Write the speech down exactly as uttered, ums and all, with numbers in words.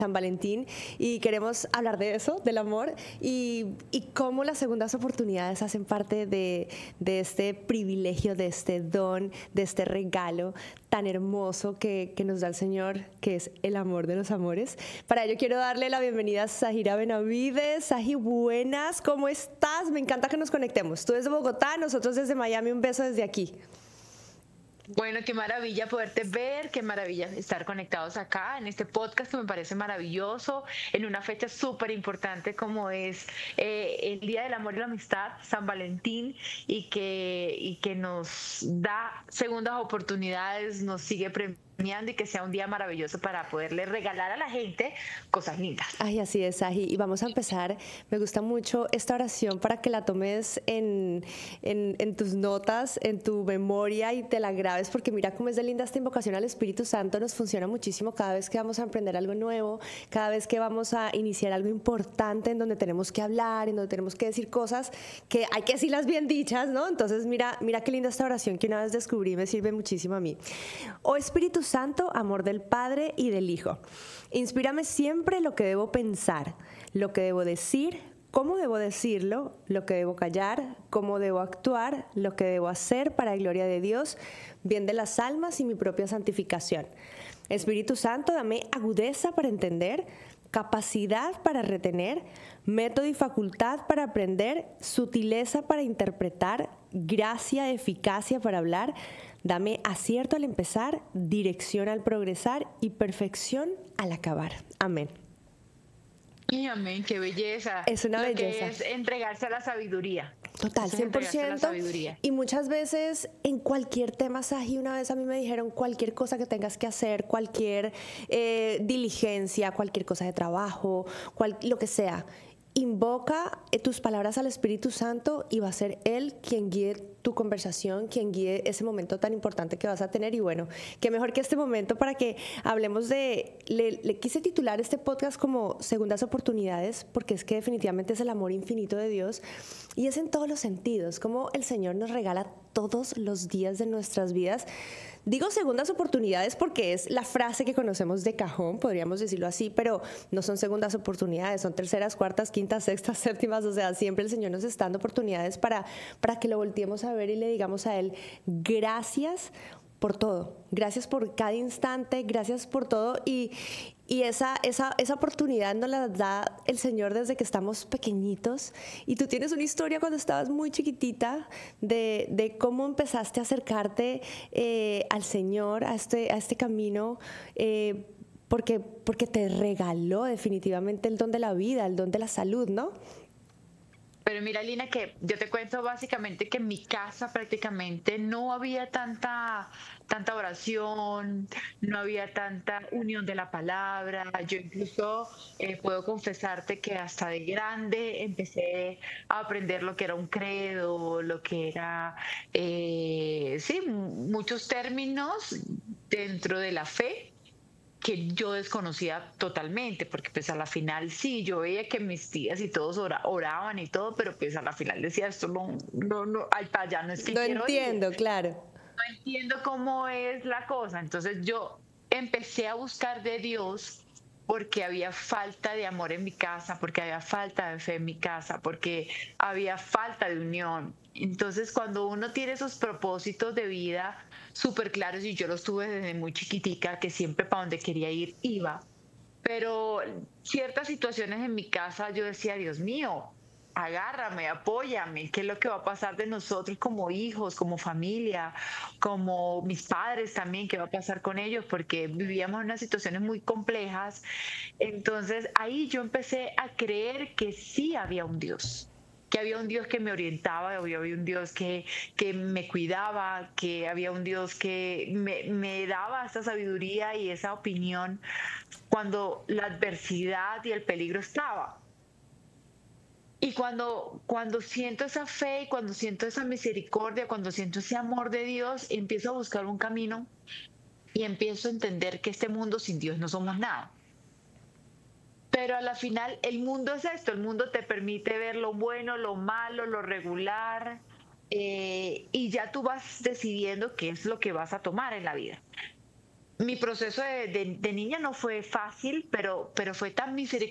San Valentín y queremos hablar de eso, del amor y, y cómo las segundas oportunidades hacen parte de, de este privilegio, de este don, de este regalo tan hermoso que, que nos da el Señor, que es el amor de los amores. Para ello quiero darle la bienvenida a Zahira Benavides. Saji, buenas, ¿cómo estás? Me encanta que nos conectemos. Tú desde Bogotá, nosotros desde Miami, un beso desde aquí. Bueno, qué maravilla poderte ver, qué maravilla estar conectados acá en este podcast que me parece maravilloso, en una fecha súper importante como es eh, el Día del Amor y la Amistad, San Valentín, y que, y que nos da segundas oportunidades, nos sigue premiando y que sea un día maravilloso para poderle regalar a la gente cosas lindas. Ay, así es, Saji. Y vamos a empezar. Me gusta mucho esta oración para que la tomes en, en, en tus notas, en tu memoria y te la grabes, porque mira cómo es de linda esta invocación al Espíritu Santo. Nos funciona muchísimo cada vez que vamos a emprender algo nuevo, cada vez que vamos a iniciar algo importante en donde tenemos que hablar, en donde tenemos que decir cosas que hay que decirlas bien dichas, ¿no? Entonces, mira, mira qué linda esta oración que una vez descubrí y me sirve muchísimo a mí. Oh Espíritu Santo, amor del Padre y del Hijo, inspírame siempre lo que debo pensar, lo que debo decir, cómo debo decirlo, lo que debo callar, cómo debo actuar, lo que debo hacer para la gloria de Dios, bien de las almas y mi propia santificación. Espíritu Santo, dame agudeza para entender, capacidad para retener, método y facultad para aprender, sutileza para interpretar, gracia, eficacia para hablar. Dame acierto al empezar, dirección al progresar y perfección al acabar. Amén. Y amén, qué belleza. Es una Lo belleza. que es entregarse a la sabiduría. Total, Eso es cien por entregarse a la ciento. sabiduría. Y muchas veces en cualquier tema, Saji, una vez a mí me dijeron cualquier cosa que tengas que hacer, cualquier eh, diligencia, cualquier cosa de trabajo, cual, lo que sea. Invoca tus palabras al Espíritu Santo y va a ser Él quien guíe tu conversación, quien guíe ese momento tan importante que vas a tener. Y bueno, qué mejor que este momento para que hablemos de... Le, le quise titular este podcast como Segundas Oportunidades, porque es que definitivamente es el amor infinito de Dios y es en todos los sentidos, como el Señor nos regala todos los días de nuestras vidas. Digo segundas oportunidades porque es la frase que conocemos de cajón, podríamos decirlo así, pero no son segundas oportunidades, son terceras, cuartas, quintas, sextas, séptimas, o sea, siempre el Señor nos está dando oportunidades para, para que lo volteemos a ver y le digamos a Él, gracias por todo, gracias por cada instante, gracias por todo y, y esa, esa, esa oportunidad nos la da el Señor desde que estamos pequeñitos. Y tú tienes una historia cuando estabas muy chiquitita de, de cómo empezaste a acercarte eh, al Señor, a este, a este camino, eh, porque, porque te regaló definitivamente el don de la vida, el don de la salud, ¿no? Pero mira, Lina, que yo te cuento básicamente que en mi casa prácticamente no había tanta, tanta oración, no había tanta unión de la palabra. Yo incluso eh, puedo confesarte que hasta de grande empecé a aprender lo que era un credo, lo que era, eh, sí, muchos términos dentro de la fe que yo desconocía totalmente, porque pues a la final sí, yo veía que mis tías y todos ora- oraban y todo, pero pues a la final decía, esto no, no, no, ay, para allá no es que No quiero ir, entiendo, claro. no entiendo cómo es la cosa. Entonces yo empecé a buscar de Dios porque había falta de amor en mi casa, porque había falta de fe en mi casa, porque había falta de unión. Entonces cuando uno tiene esos propósitos de vida súper claros, y yo los tuve desde muy chiquitica, que siempre para donde quería ir iba, pero ciertas situaciones en mi casa yo decía, Dios mío, agárrame, apóyame, ¿qué es lo que va a pasar de nosotros como hijos, como familia, como mis padres también, qué va a pasar con ellos? Porque vivíamos en unas situaciones muy complejas. Entonces ahí yo empecé a creer que sí había un Dios, que había un Dios que me orientaba, había había un Dios que, que me cuidaba, que había un Dios que me, me daba esa sabiduría y esa opinión cuando la adversidad y el peligro estaba. Y cuando, cuando siento esa fe y cuando siento esa misericordia, cuando siento ese amor de Dios, empiezo a buscar un camino y empiezo a entender que este mundo sin Dios no somos nada. Pero a la final el mundo es esto, el mundo te permite ver lo bueno, lo malo, lo regular, eh, y ya tú vas decidiendo qué es lo que vas a tomar en la vida. mi proceso de, de- de niña no fue fácil, pero, pero fue tan